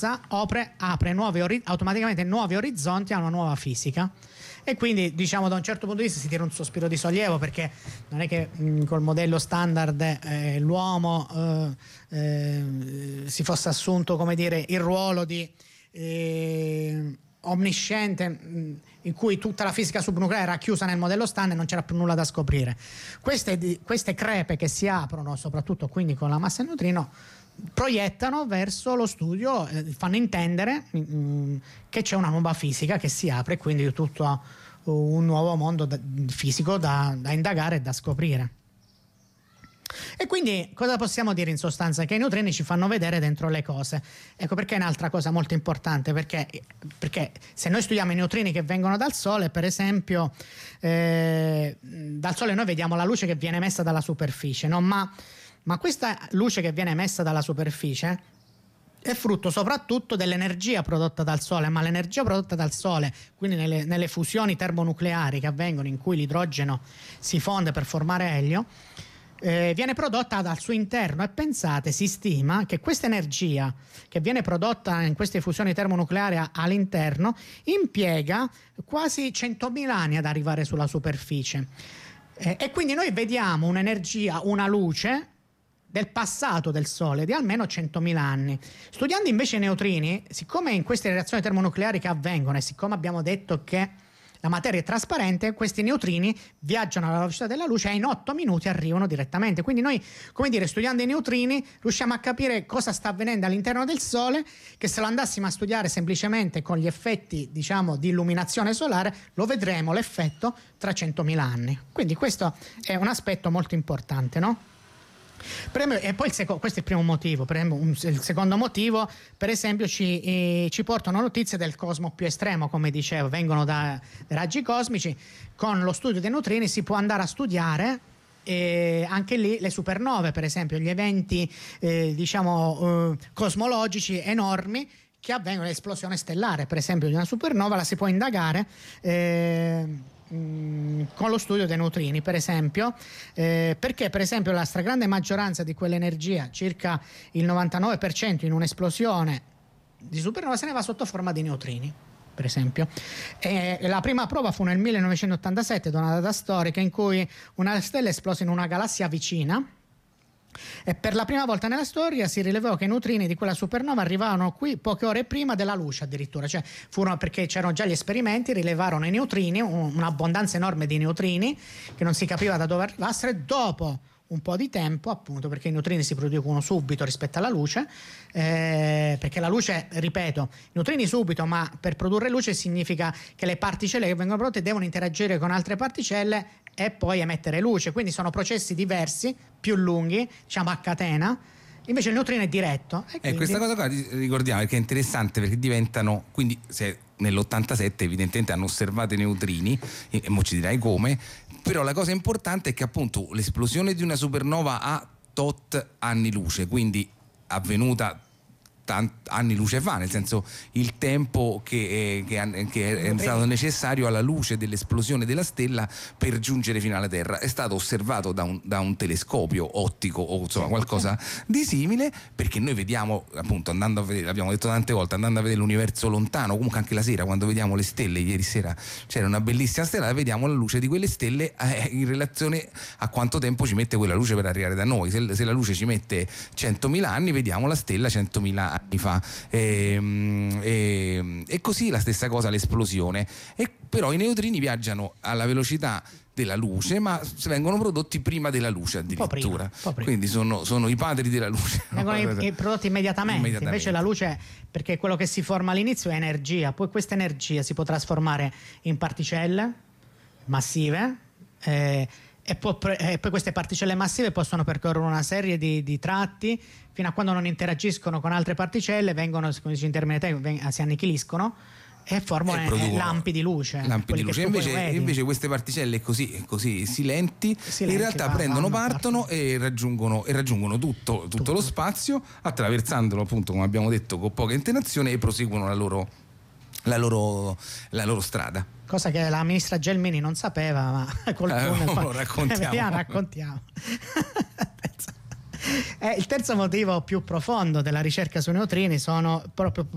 apre automaticamente nuovi orizzonti a una nuova fisica. E quindi, diciamo, da un certo punto di vista si tira un sospiro di sollievo, perché non è che col modello standard l'uomo si fosse assunto, come dire, il ruolo di omnisciente, in cui tutta la fisica subnucleare era chiusa nel modello standard e non c'era più nulla da scoprire. Queste crepe che si aprono, soprattutto quindi con la massa neutrino, proiettano verso lo studio, fanno intendere che c'è una nuova fisica che si apre, e quindi tutto un nuovo mondo fisico da indagare e da scoprire. E quindi cosa possiamo dire in sostanza? Che i neutrini ci fanno vedere dentro le cose. Ecco perché è un'altra cosa molto importante, perché se noi studiamo i neutrini che vengono dal Sole, per esempio, dal Sole noi vediamo la luce che viene emessa dalla superficie, no? Ma questa luce che viene emessa dalla superficie è frutto soprattutto dell'energia prodotta dal Sole, ma l'energia prodotta dal Sole, quindi nelle fusioni termonucleari che avvengono, in cui l'idrogeno si fonde per formare elio, viene prodotta dal suo interno. E pensate, si stima che questa energia che viene prodotta in queste fusioni termonucleari all'interno impiega quasi 100.000 anni ad arrivare sulla superficie, e quindi noi vediamo un'energia, una luce del passato del Sole di almeno 100.000 anni. Studiando invece i neutrini, siccome in queste reazioni termonucleari che avvengono, e siccome abbiamo detto che la materia è trasparente, questi neutrini viaggiano alla velocità della luce e in 8 minuti arrivano direttamente. Quindi noi, come dire, studiando i neutrini riusciamo a capire cosa sta avvenendo all'interno del Sole, che se lo andassimo a studiare semplicemente con gli effetti, diciamo, di illuminazione solare, lo vedremo l'effetto tra 100.000 anni. Quindi questo è un aspetto molto importante, no? E poi questo è il primo motivo. Il secondo motivo, per esempio, ci portano notizie del cosmo più estremo, come dicevo, vengono dai raggi cosmici. Con lo studio dei neutrini si può andare a studiare anche lì le supernove, per esempio, gli eventi cosmologici enormi che avvengono, l'esplosione stellare, per esempio, di una supernova la si può indagare con lo studio dei neutrini, per esempio, perché per esempio la stragrande maggioranza di quell'energia, circa il 99% in un'esplosione di supernova, se ne va sotto forma di neutrini, per esempio. La prima prova fu nel 1987, da una data storica, in cui una stella esplose in una galassia vicina, e per la prima volta nella storia si rilevò che i neutrini di quella supernova arrivavano qui poche ore prima della luce, addirittura. Cioè perché c'erano già gli esperimenti, rilevarono i neutrini, un'abbondanza enorme di neutrini che non si capiva da dove arrivassero, e dopo un po' di tempo, appunto, perché i neutrini si producono subito rispetto alla luce, perché la luce, ripeto, i neutrini subito, ma per produrre luce significa che le particelle che vengono prodotte devono interagire con altre particelle e poi emettere luce, quindi sono processi diversi, più lunghi, diciamo a catena. Invece il neutrino è diretto. E questa cosa qua ricordiamo che è interessante, perché diventano, quindi se nell'87 evidentemente hanno osservato i neutrini, e mo ci dirai come, però la cosa importante è che appunto l'esplosione di una supernova ha tot anni luce, quindi avvenuta anni luce fa, nel senso il tempo che è stato necessario alla luce dell'esplosione della stella per giungere fino alla Terra è stato osservato da un telescopio ottico o insomma qualcosa di simile, perché noi vediamo, appunto, andando a vedere, l'abbiamo detto tante volte, andando a vedere l'universo lontano, comunque anche la sera quando vediamo le stelle, ieri sera c'era una bellissima stella, vediamo la luce di quelle stelle in relazione a quanto tempo ci mette quella luce per arrivare da noi. Se la luce ci mette 100.000 anni, vediamo la stella 100.000 anni fa, e così la stessa cosa l'esplosione. Però i neutrini viaggiano alla velocità della luce, ma vengono prodotti prima della luce addirittura, prima. Quindi sono i padri della luce, vengono prodotti immediatamente. Invece la luce, perché quello che si forma all'inizio è energia, poi questa energia si può trasformare in particelle massive, e poi queste particelle massive possono percorrere una serie di tratti fino a quando non interagiscono con altre particelle, vengono, come si dice in termini tecnici, si annichiliscono e formano lampi di luce. Invece queste particelle così silenti in realtà partono e raggiungono tutto lo spazio, attraversandolo, appunto, come abbiamo detto, con poca interazione, e proseguono la loro strada. Cosa che la ministra Gelmini non sapeva, ma col tunnel raccontiamo. Il terzo motivo più profondo della ricerca sui neutrini sono proprio